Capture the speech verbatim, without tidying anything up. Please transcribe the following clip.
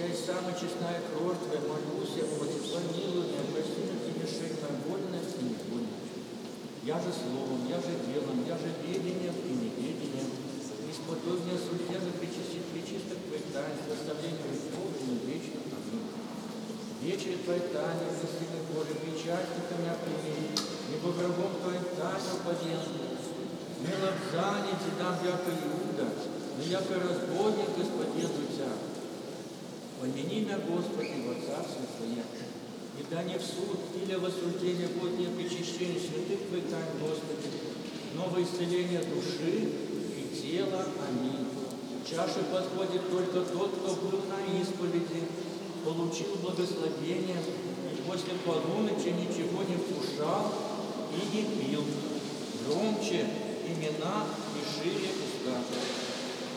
Твоя и самая честная кровь Твоя, молюсь, я помилуй меня, прости меня грешение мое, вольное и невольное. Я же словом, я же делом, я же ведением и неведением, исподобие судья за причистить причисток Твоих таинств, оставление веков и вечно. Аминь. Вечере Твоей тайны, Христины Божий, причастниками оприми, ибо врагом Твоим тайну подъезду. Не лапзанете дам яко Иуда, но яко разбойник исподъезду Тя. Помяни меня, Господи, во Царстве Твоем, и да не в суд или в осуждение будет не причащение святых Твоих тайн, Господи, но во исцеление души и тела. Аминь. Чашу подходит только тот, кто был на исповеди, получил благословение и после полуночи ничего не вкушал и не пил. Громче имена и шире уста.